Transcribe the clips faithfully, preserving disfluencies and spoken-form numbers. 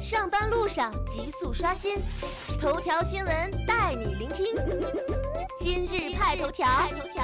上班路上急速刷新，头条新闻带你聆听。今日派头条。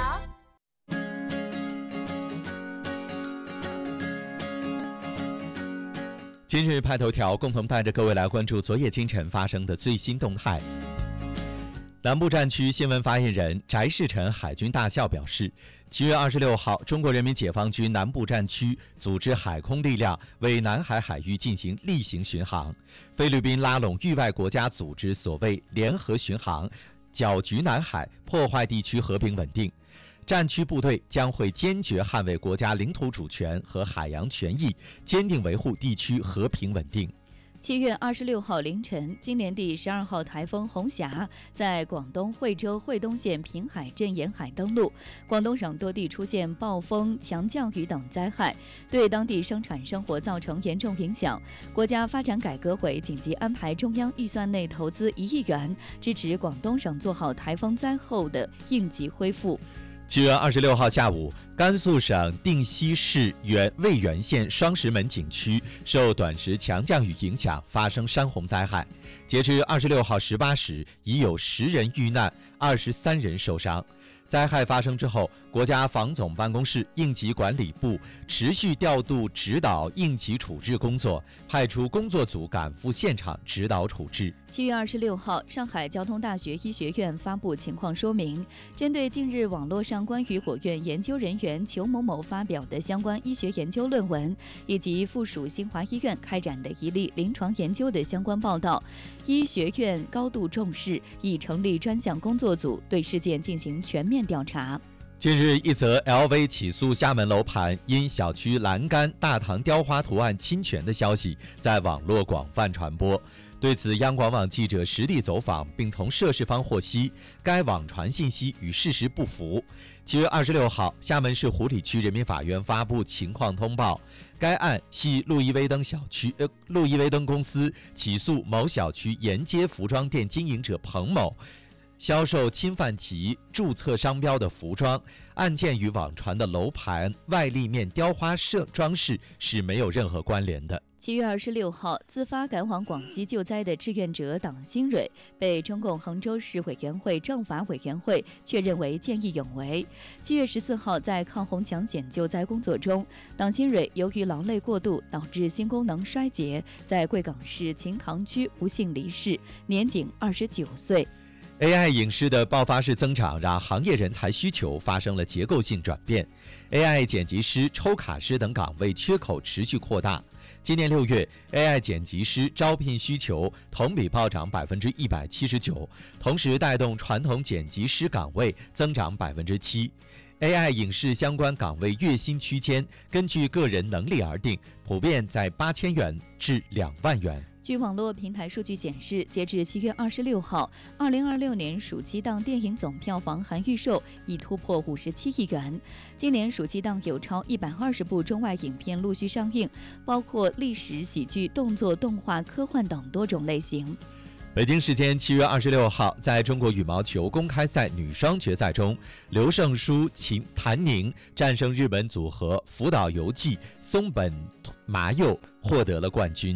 今日派头条，共同带着各位来关注昨夜今晨发生的最新动态。南部战区新闻发言人翟世臣海军大校表示，七月二十六号，中国人民解放军南部战区组织海空力量为南海海域进行例行巡航，菲律宾拉拢域外国家组织所谓联合巡航，搅局南海，破坏地区和平稳定。战区部队将会坚决捍卫国家领土主权和海洋权益，坚定维护地区和平稳定。 七月二十六号凌晨，今年第十二号台风红霞在广东惠州惠东县平海镇沿海登陆，广东省多地出现暴风、强降雨等灾害，对当地生产生活造成严重影响。国家发展改革委紧急安排中央预算内投资一亿元，支持广东省做好台风灾后的应急恢复。 七月二十六号下午，甘肃省定西市原渭源县双石门景区受短时强降雨影响，发生山洪灾害。截至二十六号十八时，已有十人遇难，二十三人受伤。灾害发生之后，国家防总办公室应急管理部持续调度指导应急处置工作，派出工作组赶赴现场指导处置。 七月二十六号，上海交通大学医学院发布情况说明，针对近日网络上关于我院研究人员裘某某发表的相关医学研究论文，以及附属新华医院开展的一例临床研究的相关报道，医学院高度重视，已成立专项工作组，对事件进行全面调查。 近日，一则 L V 起诉厦门楼盘因小区栏杆大唐雕花图案侵权的消息在网络广泛传播。对此，央广网记者实地走访，并从涉事方获悉，该网传信息与事实不符。七月二十六号，厦门市湖底区人民法院发布情况通报，该案系路易威登小区呃路易威登公司起诉某小区沿街服装店经营者彭某销售侵犯其注册商标的服装，案件与网传的楼盘外立面雕花设装饰是没有任何关联的。 七月二十六号，自发赶往广西救灾的志愿者党新蕊被中共衡州市委员会政法委员会确认为见义勇为。七月十四号，在抗洪抢险救灾工作中，党新蕊由于劳累过度导致心功能衰竭，在贵港市秦塘区不幸离世，年仅二十九岁。 A I 影视的爆发式增长让行业人才需求发生了结构性转变 ，A I 剪辑师、抽卡师等岗位缺口持续扩大。今年六月 ，A I 剪辑师招聘需求同比暴涨百分之一百七十九，同时带动传统剪辑师岗位增长百分之七。A I 影视相关岗位月薪区间根据个人能力而定，普遍在八千元至两万元。 据网络平台数据显示，截至七月二十六号，二零二六年暑期档电影总票房含预售已突破五十七亿元。今年暑期档有超一百二十部中外影片陆续上映，包括历史、喜剧、动作、动画、科幻等多种类型。 北京时间七月二十六号，在中国羽毛球公开赛女双决赛中，刘胜书、秦谭宁战胜日本组合福岛由纪、松本麻佑，获得了冠军。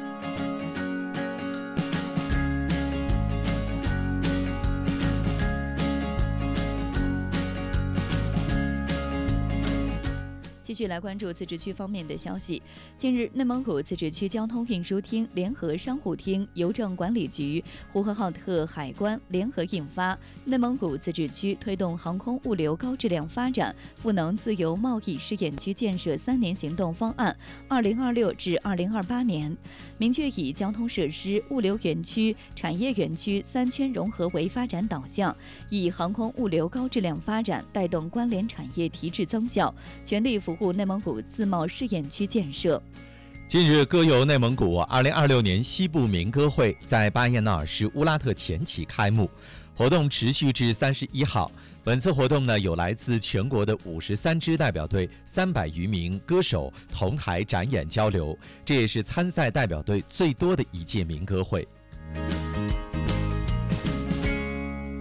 继续来关注自治区方面的消息。近日，内蒙古自治区交通运输厅、联合商户厅、邮政管理局、呼和浩特海关联合印发《内蒙古自治区推动航空物流高质量发展赋能自由贸易试验区建设三年行动方案（二零二六至二零二八年），明确以交通设施、物流园区、产业园区三圈融合为发展导向，以航空物流高质量发展带动关联产业提质增效，全力服务内蒙古自贸试验区建设。 近日，歌游内蒙古二零二六年西部民歌会在巴彦淖尔市乌拉特前旗开幕，活动持续至三十一号。本次活动呢，有来自全国的五十三支代表队、三百余名歌手同台展演交流，这也是参赛代表队最多的一届民歌会。 好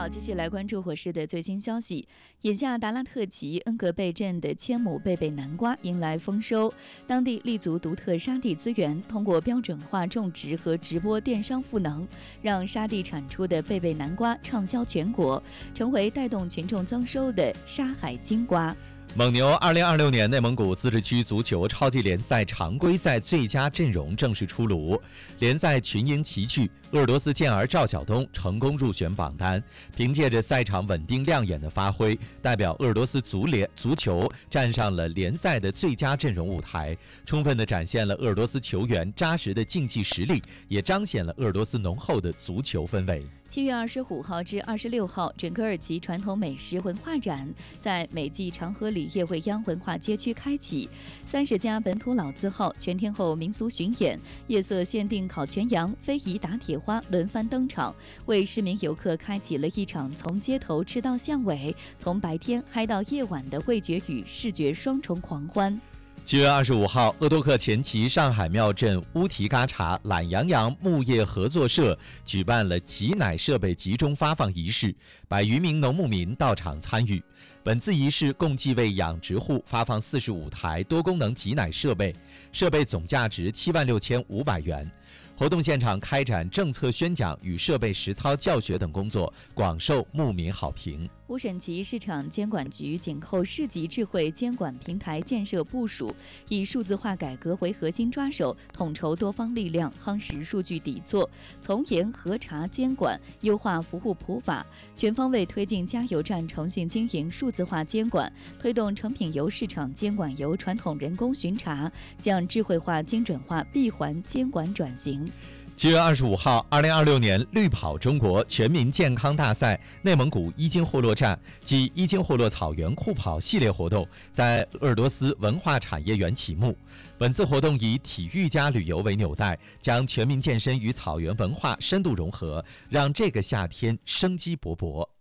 好，继续来关注火势的最新消息。眼下达拉特旗恩格贝镇的千亩贝贝南瓜迎来丰收，当地立足独特沙地资源，通过标准化种植和直播电商赋能，让沙地产出的贝贝南瓜畅销全国，成为带动群众增收的沙海金瓜。 蒙牛二零二六年内蒙古自治区足球超级联赛常规赛最佳阵容正式出炉，联赛群英齐聚，鄂尔多斯健儿赵晓东成功入选榜单，凭借着赛场稳定亮眼的发挥，代表鄂尔多斯足联足球站上了联赛的最佳阵容舞台，充分地展现了鄂尔多斯球员扎实的竞技实力，也彰显了鄂尔多斯浓厚的足球氛围。 七月二十五号至二十六号，准噶尔旗传统美食文化展在美济长河里叶未央文化街区开启，三十家本土老字号、全天候民俗巡演、夜色限定烤全羊、非遗打铁花轮番登场，为市民游客开启了一场从街头吃到巷尾、从白天嗨到夜晚的味觉与视觉双重狂欢。 七月二十五号，鄂多克前旗上海庙镇乌提嘎察懒羊羊牧业合作社举办了挤奶设备集中发放仪式，百余名农牧民到场参与。本次仪式共计为养殖户发放四十五台多功能挤奶设备，设备总价值七万六千五百元。活动现场开展政策宣讲与设备实操教学等工作，广受牧民好评。 乌审旗市场监管局紧扣市级智慧监管平台建设部署，以数字化改革为核心抓手，统筹多方力量，夯实数据底座，从严核查监管，优化服务普法，全方位推进加油站诚信经营数字化监管，推动成品油市场监管由传统人工巡查向智慧化精准化闭环监管转型。 七月二十五号，二零二六年绿跑中国全民健康大赛内蒙古伊金霍洛站暨伊金霍洛草原酷跑系列活动在鄂尔多斯文化产业园启幕。本次活动以体育加旅游为纽带，将全民健身与草原文化深度融合，让这个夏天生机勃勃。